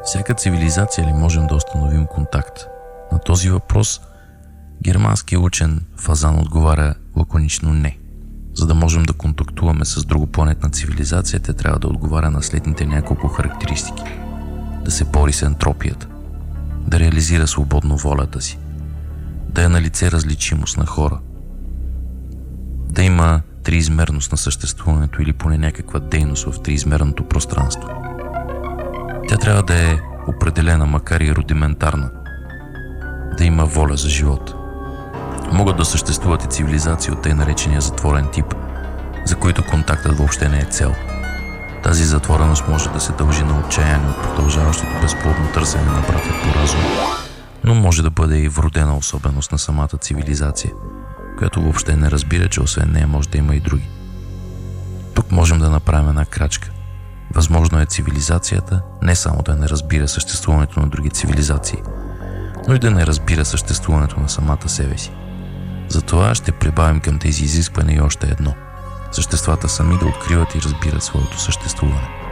Всяка цивилизация ли можем да установим контакт? На този въпрос германският учен Фазан отговаря лаконично не. За да можем да контактуваме с другопланетна цивилизация, те трябва да отговаря на следните няколко характеристики. Да се бори с ентропията, да реализира свободно волята си, да е налице различимост на хора, да има триизмерност на съществуването или поне някаква дейност в триизмерното пространство. Тя трябва да е определена, макар и рудиментарна, да има воля за живот. Могат да съществуват и цивилизации от тъй наречения затворен тип, за които контактът въобще не е цел. Тази затвореност може да се дължи на отчаяние от продължаващото безплодно търсене на братя по разум, но може да бъде и вродена особеност на самата цивилизация, която въобще не разбира, че освен нея може да има и други. Тук можем да направим една крачка. Възможно е цивилизацията не само да не разбира съществуването на други цивилизации, но и да не разбира съществуването на самата себе си. Затова ще прибавим към тези изисквания и още едно. Съществата сами да откриват и разбират своето съществуване.